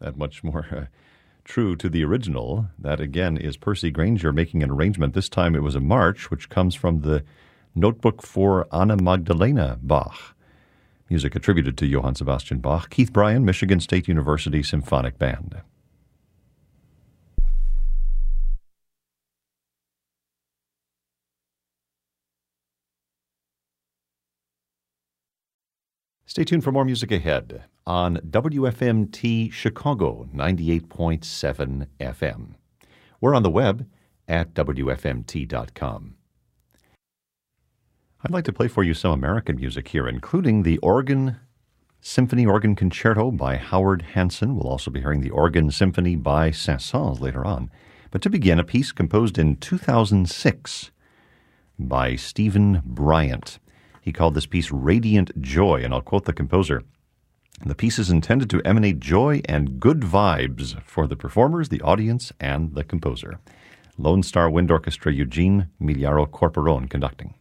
that much more true to the original. That, again, is Percy Grainger making an arrangement. This time it was a march, which comes from the Notebook for Anna Magdalena Bach. Music attributed to Johann Sebastian Bach. Keith Bryan, Michigan State University Symphonic Band. Stay tuned for more music ahead on WFMT Chicago 98.7 FM. We're on the web at WFMT.com. I'd like to play for you some American music here, including the Symphony Organ Concerto by Howard Hanson. We'll also be hearing the Organ Symphony by Saint-Saëns later on. But to begin, a piece composed in 2006 by Stephen Bryant. He called this piece Radiant Joy, and I'll quote the composer. The piece is intended to emanate joy and good vibes for the performers, the audience, and the composer. Lone Star Wind Orchestra, Eugene Miliaro Corporon conducting.